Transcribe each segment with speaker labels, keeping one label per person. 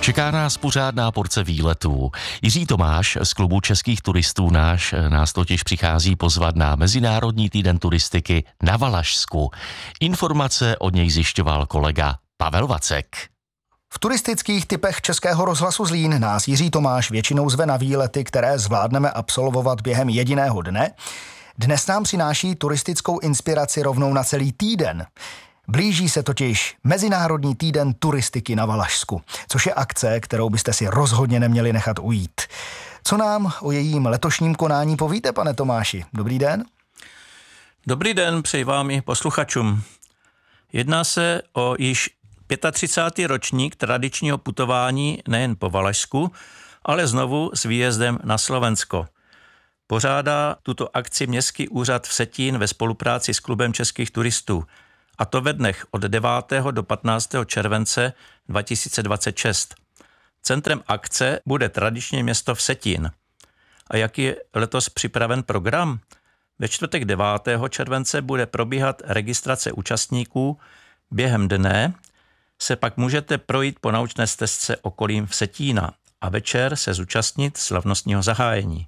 Speaker 1: Čeká nás pořádná porce výletů. Jiří Tomáš z klubu českých turistů nás totiž přichází pozvat na Mezinárodní týden turistiky na Valašsku. Informace od něj zjišťoval kolega Pavel Vacek.
Speaker 2: V turistických typech Českého rozhlasu Zlín nás Jiří Tomáš většinou zve na výlety, které zvládneme absolvovat během jediného dne. Dnes nám přináší turistickou inspiraci rovnou na celý týden. Blíží se totiž Mezinárodní týden turistiky na Valašsku, což je akce, kterou byste si rozhodně neměli nechat ujít. Co nám o jejím letošním konání povíte, pane Tomáši? Dobrý den.
Speaker 3: Dobrý den, přeji vám i posluchačům. Jedná se o již 35. ročník tradičního putování nejen po Valašsku, ale znovu s výjezdem na Slovensko. Pořádá tuto akci Městský úřad Vsetín ve spolupráci s klubem českých turistů. A to ve dnech od 9. do 15. července 2026. Centrem akce bude tradičně město Vsetín. A jaký je letos připraven program? Ve čtvrtek 9. července bude probíhat registrace účastníků. Během dne se pak můžete projít po naučné stezce okolím Vsetína a večer se zúčastnit slavnostního zahájení.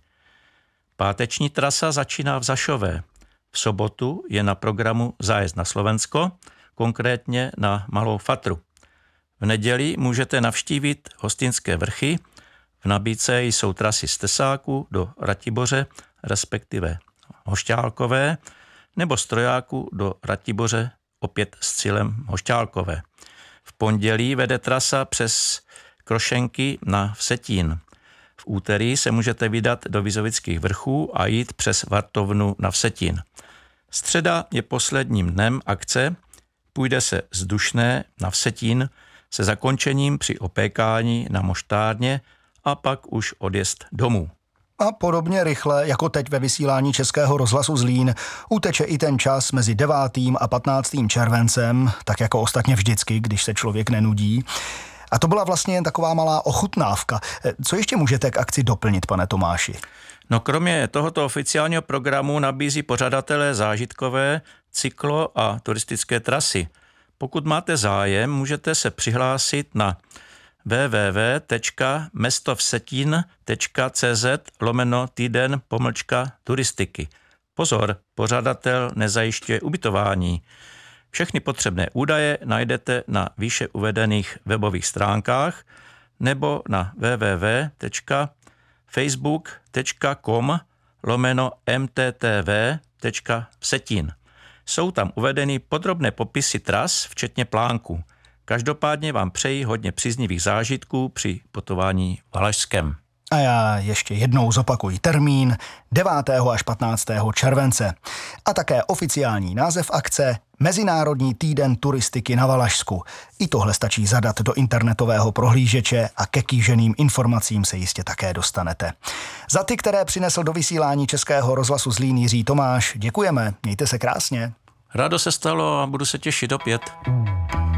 Speaker 3: Páteční trasa začíná v Zašové. V sobotu je na programu zájezd na Slovensko, konkrétně na Malou Fatru. V neděli můžete navštívit Hostinské vrchy, v nabídce jsou trasy z Tesáku do Ratiboře, respektive Hošťálkové, nebo z Trojáku do Ratiboře, opět s cílem Hošťálkové. V pondělí vede trasa přes Krošenky na Vsetín. V úterý se můžete vydat do Vizovických vrchů a jít přes Vartovnu na Vsetín. Středa je posledním dnem akce, půjde se z Dušné na Vsetín se zakončením při opékání na moštárně a pak už odjezd domů.
Speaker 2: A podobně rychle, jako teď ve vysílání Českého rozhlasu Zlín, uteče i ten čas mezi 9. a 15. červencem, tak jako ostatně vždycky, když se člověk nenudí. A to byla vlastně jen taková malá ochutnávka. Co ještě můžete k akci doplnit, pane Tomáši?
Speaker 3: No kromě tohoto oficiálního programu nabízí pořadatelé zážitkové, cyklo a turistické trasy. Pokud máte zájem, můžete se přihlásit na www.mestovsetin.cz/týden-turistiky. Pozor, pořadatel nezajišťuje ubytování. Všechny potřebné údaje najdete na výše uvedených webových stránkách nebo na www.facebook.com/mttv.vsetin. Jsou tam uvedeny podrobné popisy tras, včetně plánku. Každopádně vám přeji hodně příznivých zážitků při putování Valašskem.
Speaker 2: A já ještě jednou zopakuji termín 9. až 15. července. A také oficiální název akce Mezinárodní týden turistiky na Valašsku. I tohle stačí zadat do internetového prohlížeče a ke kýženým informacím se jistě také dostanete. Za ty, které přinesl do vysílání Českého rozhlasu Zlín Jiří Tomáš, děkujeme. Mějte se krásně.
Speaker 3: Rádo se stalo a budu se těšit opět.